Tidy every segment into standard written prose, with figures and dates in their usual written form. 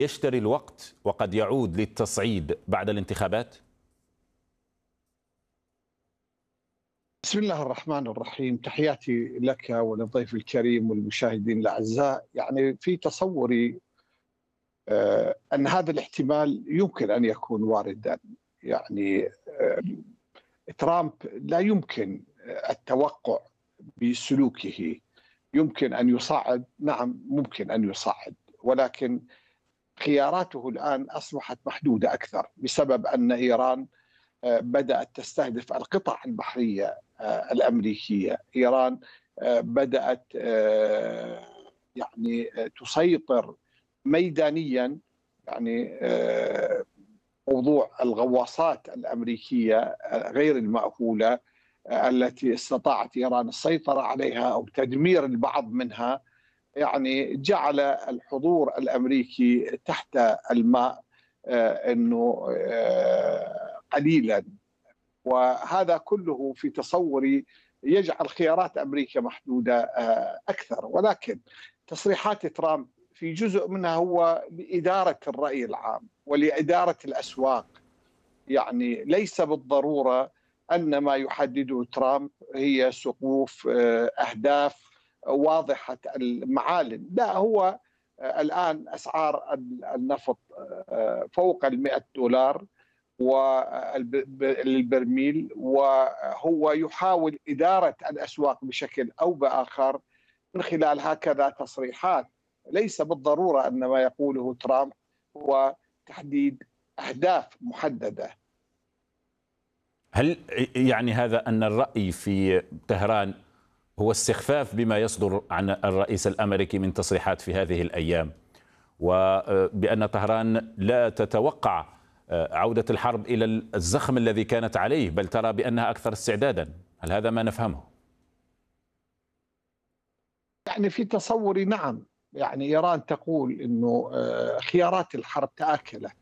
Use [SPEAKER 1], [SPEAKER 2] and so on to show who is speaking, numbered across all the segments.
[SPEAKER 1] يشتري الوقت وقد يعود للتصعيد بعد الانتخابات؟
[SPEAKER 2] بسم الله الرحمن الرحيم، تحياتي لك وللضيف الكريم والمشاهدين الأعزاء. يعني في تصوري أن هذا الاحتمال يمكن أن يكون واردا. يعني ترامب لا يمكن التوقع بسلوكه. يمكن أن يصعد، نعم ممكن أن يصعد، ولكن خياراته الآن أصبحت محدودة أكثر بسبب أن إيران بدأت تستهدف القطع البحرية الأمريكية. إيران بدأت يعني تسيطر ميدانيا. يعني موضوع الغواصات الأمريكية غير المأهولة التي استطاعت إيران السيطرة عليها أو تدمير البعض منها، يعني جعل الحضور الأمريكي تحت الماء أنه قليلا. وهذا كله في تصوري يجعل خيارات أمريكا محدودة أكثر. ولكن تصريحات ترامب في جزء منها هو لإدارة الرأي العام ولإدارة الأسواق. يعني ليس بالضرورة أن ما يحدده ترامب هي سقوف أهداف واضحة المعالم. لا، هو الآن أسعار النفط فوق $100 للبرميل، وهو يحاول إدارة الأسواق بشكل أو بآخر من خلال هكذا تصريحات. ليس بالضرورة أن ما يقوله ترامب هو تحديد أهداف محددة.
[SPEAKER 1] هل يعني هذا أن الرأي في طهران هو استخفاف بما يصدر عن الرئيس الأمريكي من تصريحات في هذه الأيام، وبأن طهران لا تتوقع عودة الحرب إلى الزخم الذي كانت عليه، بل ترى بأنها أكثر استعدادا؟ هل هذا ما نفهمه؟
[SPEAKER 2] يعني في تصوري نعم. يعني إيران تقول أنه خيارات الحرب تآكلت.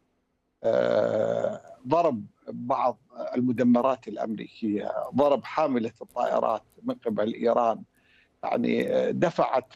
[SPEAKER 2] ضرب بعض المدمرات الأمريكية، ضرب حاملة الطائرات من قبل إيران، يعني دفعت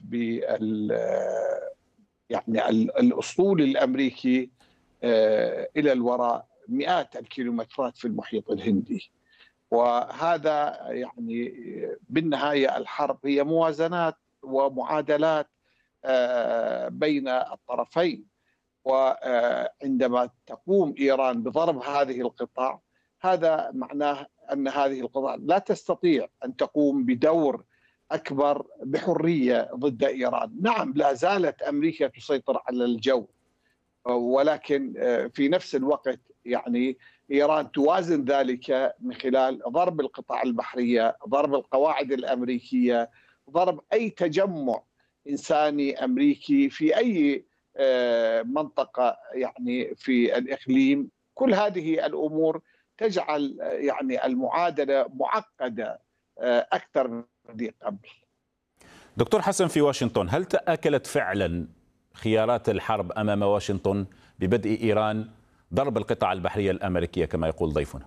[SPEAKER 2] يعني الأسطول الأمريكي إلى الوراء مئات الكيلومترات في المحيط الهندي. وهذا يعني بالنهاية الحرب هي موازنات ومعادلات بين الطرفين. وعندما تقوم إيران بضرب هذه القطاع، هذا معناه أن هذه القطاع لا تستطيع أن تقوم بدور أكبر بحرية ضد إيران. نعم، لا زالت أمريكا تسيطر على الجو، ولكن في نفس الوقت يعني إيران توازن ذلك من خلال ضرب القطاع البحرية، ضرب القواعد الأمريكية، ضرب أي تجمع إنساني أمريكي في أي منطقة يعني في الإقليم. كل هذه الأمور تجعل يعني المعادلة معقدة أكثر من قبل.
[SPEAKER 1] دكتور حسن، في واشنطن هل تآكلت فعلا خيارات الحرب أمام واشنطن ببدء إيران ضرب القطاع البحرية الأمريكية كما يقول ضيفنا؟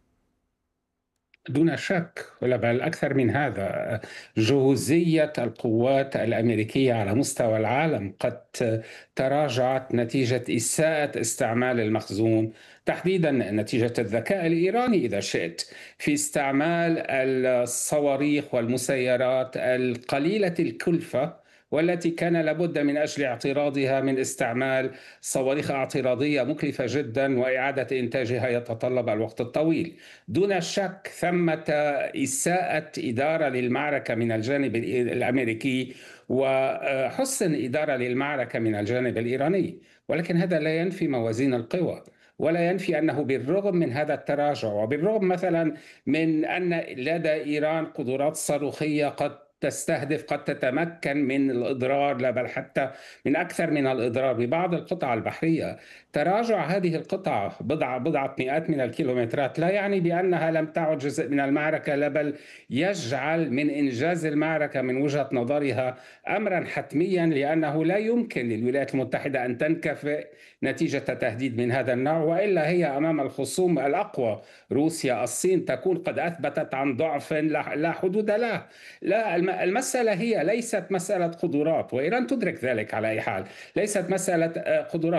[SPEAKER 3] دون شك، بل أكثر من هذا، جهوزية القوات الأمريكية على مستوى العالم قد تراجعت نتيجة إساءة استعمال المخزون، تحديدا نتيجة الذكاء الإيراني إذا شئت في استعمال الصواريخ والمسيرات القليلة الكلفة، والتي كان لابد من أجل اعتراضها من استعمال صواريخ اعتراضية مكلفة جدا، وإعادة إنتاجها يتطلب الوقت الطويل. دون شك ثمة إساءة إدارة للمعركة من الجانب الأمريكي وحسن إدارة للمعركة من الجانب الإيراني، ولكن هذا لا ينفي موازين القوى، ولا ينفي أنه بالرغم من هذا التراجع، وبالرغم مثلا من أن لدى إيران قدرات صاروخية قد تستهدف، قد تتمكن من الإضرار، لا بل حتى من أكثر من الإضرار ببعض القطع البحرية، تراجع هذه القطع بضعة مئات من الكيلومترات لا يعني بأنها لم تعد جزء من المعركة، لا بل يجعل من إنجاز المعركة من وجهة نظرها أمرا حتميا، لأنه لا يمكن للولايات المتحدة أن تنكفئ نتيجة تهديد من هذا النوع، وإلا هي أمام الخصوم الأقوى روسيا الصين تكون قد أثبتت عن ضعف لا حدود له. لا المسألة هي ليست مسألة قدرات، وإيران تدرك ذلك على أي حال، ليست مسألة قدرات.